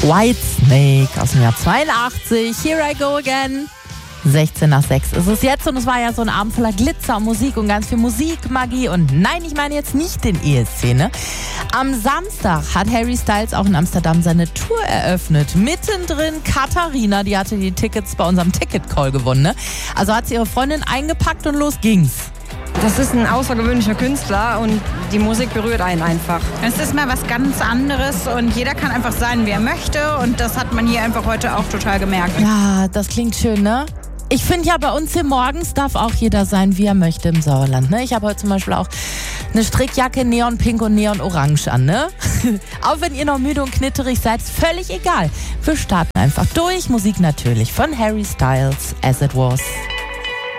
Whitesnake aus dem Jahr 82. Here I go again. 16 nach 6 ist es jetzt und es war ja so ein Abend voller Glitzer und Musik und ganz viel Musikmagie und nein, ich meine jetzt nicht den ESC, ne? Am Samstag hat Harry Styles auch in Amsterdam seine Tour eröffnet. Mittendrin Katharina, die hatte die Tickets bei unserem Ticket-Call gewonnen, ne? Also hat sie ihre Freundin eingepackt und los ging's. Das ist ein außergewöhnlicher Künstler und die Musik berührt einen einfach. Es ist mal was ganz anderes und jeder kann einfach sein, wie er möchte und das hat man hier einfach heute auch total gemerkt. Ja, das klingt schön, ne? Ich finde ja, bei uns hier morgens darf auch jeder sein, wie er möchte im Sauerland. Ne? Ich habe heute zum Beispiel auch eine Strickjacke neonpink und neonorange an. Ne? Auch wenn ihr noch müde und knitterig seid, ist völlig egal. Wir starten einfach durch. Musik natürlich von Harry Styles, As It Was.